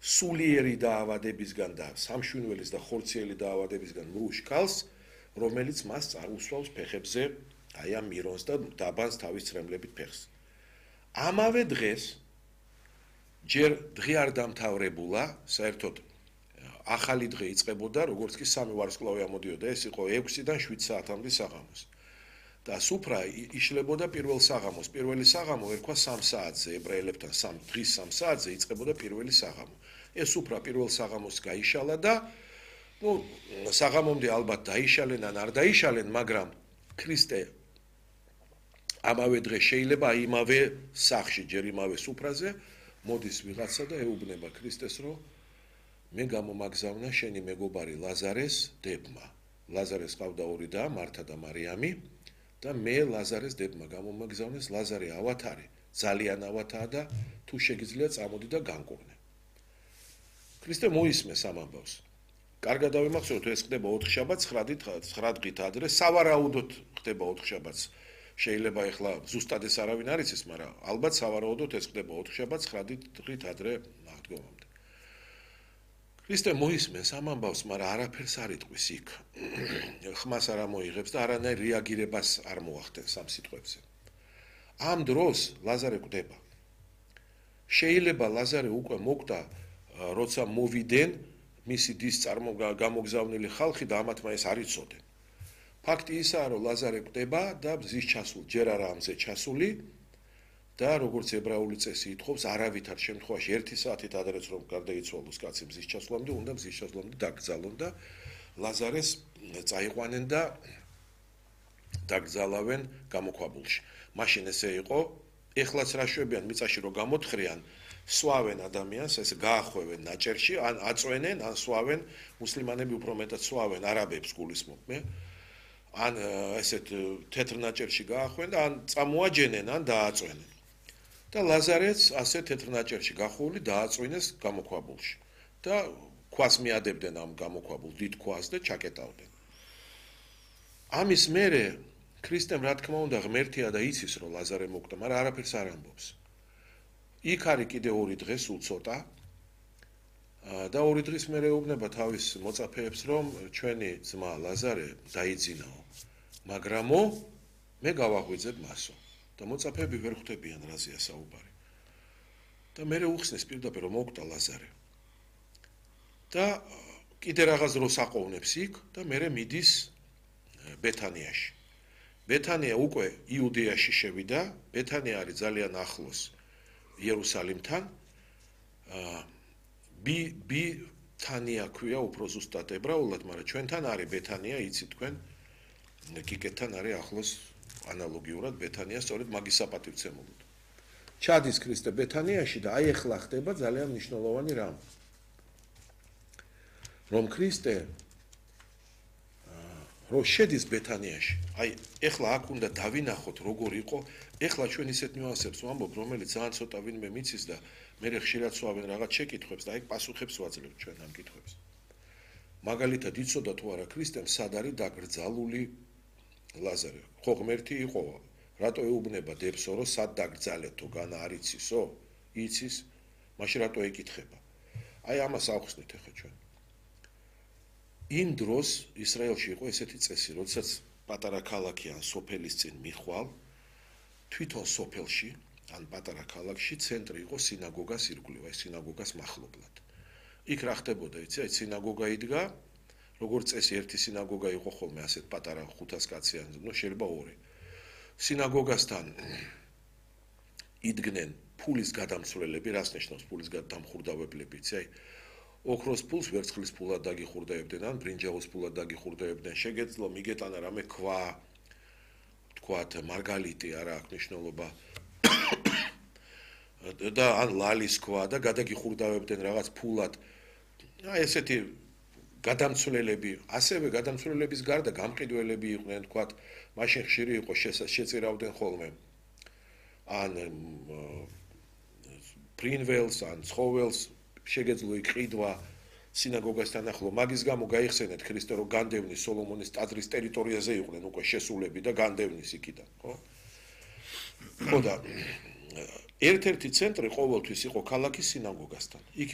სულიერი დაავადებისგან და სამშვინველის და ხორციელი დაავადებისგან მრუშ ქალს, რომელიც მას წარუსვავს ფეხებზე აი ამ მირონს და დაბანს თავის წრემლებით ფეხს. ამავე დღეს ჯერ დღე არ დამთავრებულა, საერთოდ ახალი დღე იწყებოდა, როგორც კი სამი ვარსკვლავი ამოდიოდა, ეს იყო 6-დან 7 საათამდე საღამოს. და სუფრა იშლებოდა პირველ საღამოს. პირველი საღამო ერქვა 3 საათზე, ებრაელებთან დღის 3 საათზე იწყებოდა პირველი საღამო. ეს სუფრა პირველ საღამოს გაიშალა და საღამომდე ალბათ დაიშალენ ან არ დაიშალენ, მაგრამ ქრისტე ამავე დღეს შეიძლება იმავე სახში, ჯერ იმავე სუფრაზე მოდის ვიღაცა და ეუბნება ქრისტეს, რომ მე გამომაგზავნა შენი მეგობარი ლაზარეს დებმა. ლაზარეს ყავდა ორი და მართა და მარიამი და მე ლაზარეს დებმა გამომაგზავნეს. ლაზარე ავათარი, ძალიან ავათაა და თუ შეგიძლია წამოდი და განკურნე. ქრისტე მოისმეს ამ ამბავს. კარგად დავიმახსოვროთ, ეს ხდება 4 შაბათს 9 დღით ადრე, სავარაუდოდ ხდება 4 შაბათს. შეიძლება ეხლა ზუსტად ეს არავინ არ იცის, მაგრამ ალბათ სავარაუდოდ ეს ხდება 4 შაბათს 9 დღით ადრე აღდგომამდე. ქრისტე მოისმენს ამ ამბავს, მაგრამ არაფერს არ იტყვის იქ. ხმას არ ამოიღებს და არანაირ რეაგირებას არ მოახდენს ამ სიტყვებზე. ამ დროს ლაზარე კვდება. შეიძლება ლაზარე უკვე მოკვდა, როცა მოვიდნენ მისი დის გამოგზავნილი ხალხი და ამათმა ეს არ იცოდნენ. ფაქტი ისაა, რომ ლაზარე კვდება და მზის ჩასული, ჯერ არა ამზე ჩასული და როგორც ებრაული წესი ითხოვს, არავითარ შემთხვევაში 1 საათით ადრეც რომ გარდაიცვალოს კაცი მზის ჩასვლამდე, უნდა მზის ჩასვლამდე დაკრძალონ და ლაზარეს წაიყვანენ და დაკრძალავენ გამოქვაბულში. მაშინ ესე იყო, ეხლაც რა შვებიან მიწაში რომ გამოთხრიან, სვავენ ადამიანს, ესე გაახვევენ ნაჭერში, ან აწვენენ, ან სვავენ, მუსლიმანები უფრო მეტად სვავენ არაბებს გულისხმობ მე. ან ესეთ თეთრ ნაჭერში გაახვენ და ან წამოაჯენენ, ან დააწვენენ. და ლაზარეც ასე თეთრ ნაჭერში გახვეული დააწვინეს გამოქვაბულში. და ქვას მიადებდნენ ამ გამოქვაბულ დიდ ქვას და ჩაკეტავდნენ. ამის მერე ქრისტემ რა თქმა უნდა ღმერთია და იცის რომ ლაზარე მოკვდა, მაგრამ არაფერს არ ამბობს. იქ არის კიდე 2 დღე სულ ცოტა. და 2 დღის მერე ეუბნება თავის მოწაფეებს, რომ ჩვენი ძმა ლაზარე დაიძინაო, მაგრამო მე გავაღვიძებ მასო. და მოწაფეები ვერ ხვდებიან რაზეა საუბარი. და მერე უხსნის პირდაპირ რომ მოკვდა ლაზარე. და კიდე რაღაც დროს აყოვნებს იქ და მერე მიდის ბეთანიაში. ბეთანია უკვე იუდეაში შევიდა, ბეთანია არის ძალიან ახლოს იერუსალიმთან. ბითანია ქვია უფრო ზუსტად ებრაულად, მაგრამ ჩვენთან არის ბეთანია, იცით თქვენ, გიგეთთან არის ახლოს ანალოგიურად ბეთანია, სწორედ მაგის საპატივცემულოდ. ჩადის ქრისტე ბეთანიაში და აი ეხლა ხდება ძალიან მნიშვნელოვანი რამ. რომ ქრისტე რო შედის ბეთანიაში, აი ეხლა აქ უნდა დავინახოთ როგორ იყო, ეხლა ჩვენ ისეთ ნიუანსებს ვამბობ, რომელიც ძალიან ცოტა ვინმე მიცის და მე ხშირად სვავენ რაღაც შეკითხვებს და აი პასუხებს ვაძლევთ ჩვენ ამ კითხვებს. მაგალითად იცოდა თუ არა ქრისტემ სად არის დაკრძალული ლაზარე. ხო ღმერთი იყო, რატო ეუბნება დებსო, რომ სად დაკრძალეთო, განა არ იცისო? იცის, მაშინ რატო ეკითხება? აი ამას ავხსნით ახლა ჩვენ. იმ დროს ისრაელში იყო ესეთი წესი, როდესაც პატარა ქალაქი ან სოფელის წინ მიხვალ, თვითონ სოფელში ან პატარა ქალაქში ცენტრი იყო სინაგოგას ირგვლივ, აი სინაგოგას მახლობლად. იქ რა ხდებოდა, იცი, აი სინაგოგა იდგა, როგორც წესი ერთი სინაგოგა იყო ხოლმე ასეთ პატარა 500 კაციან, ნუ შეიძლება 2. სინაგოგასთან იდგნენ ფულის გადამცვლელები, რას ნიშნავს ფულის დამხურდავებლები, იცი, აი ოქროს ფულს ვერცხლის ფულად დაგიხურდაებდნენ, ან ბრინჯაოს ფულად დაგიხურდაებდნენ, შეგეძლო მიგეტანა რამე ქვა, თქვათ მარგალიტი არა აქვს მნიშვნელობა და ან ლალის ქვა და გადაგიხურდავებდნენ რაღაც ფულად. აი ესეთი გადამცვლელები, ასევე გადამცვლელების გარდა გამყიდველები იყვნენ, თქვათ, მაშინ ხშირი იყო შეწირავდნენ ხოლმე ან ფრინველს, ან ცხოველს, შეგეძლო იყიდვა სინაგოგასთან ახლო. მაგის გამო გაიხსენეთ ქრისტე რომ განდევნის სოლომონის ტაძრის ტერიტორიაზე იყვნენ უკვე შესულები და განდევნის იქიდან, ხო? ხო და ერთ-ერთი ცენტრი ყოველთვის იყო ქალაქის სინაგოგასთან. იქ